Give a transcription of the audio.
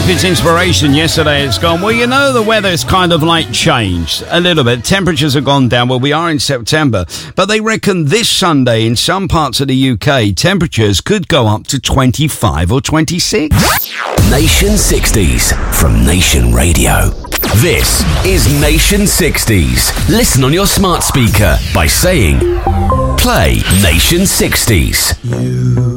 Cupid's inspiration yesterday. It's gone, well, you know, the weather's kind of like changed a little bit. Temperatures have gone down. Well, we are in September, but they reckon this Sunday in some parts of the UK, temperatures could go up to 25 or 26. Nation 60s from Nation Radio. This is Nation 60s. Listen on your smart speaker by saying, play Nation 60s. You